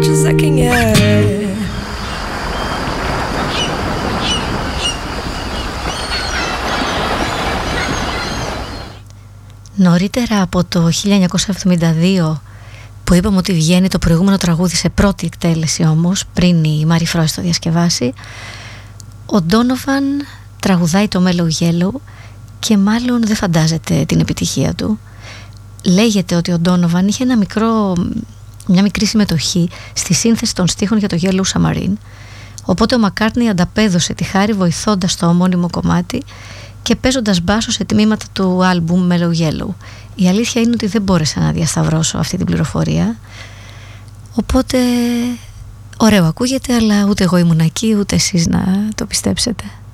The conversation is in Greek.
much as I can get. Νωρίτερα από το 1972, που είπαμε ότι βγαίνει το προηγούμενο τραγούδι σε πρώτη εκτέλεση όμως, πριν η Μάρι Φρόης το διασκευάσει, ο Ντόνοβαν τραγουδάει το Mellow Yellow και μάλλον δεν φαντάζεται την επιτυχία του. Λέγεται ότι ο Ντόνοβαν είχε μια μικρή συμμετοχή στη σύνθεση των στίχων για το Yellow Submarine, οπότε ο Μακκάρτνι ανταπέδωσε τη χάρη βοηθώντας το ομώνυμο κομμάτι και παίζοντας μπάσο σε τμήματα του άλμπουμ Mellow Yellow. Η αλήθεια είναι ότι δεν μπόρεσα να διασταυρώσω αυτή την πληροφορία, οπότε ωραίο ακούγεται, αλλά ούτε εγώ ήμουν εκεί, ούτε εσείς να το πιστέψετε.